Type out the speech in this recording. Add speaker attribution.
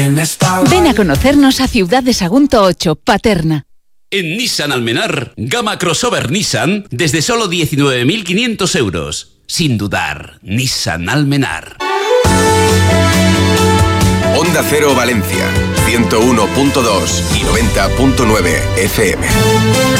Speaker 1: Ven a conocernos a Ciudad de Sagunto 8, Paterna.
Speaker 2: En Nissan Almenar, gama crossover Nissan desde solo 19.500 euros. Sin dudar, Nissan Almenar.
Speaker 3: Onda Cero Valencia, 101.2 y 90.9 FM.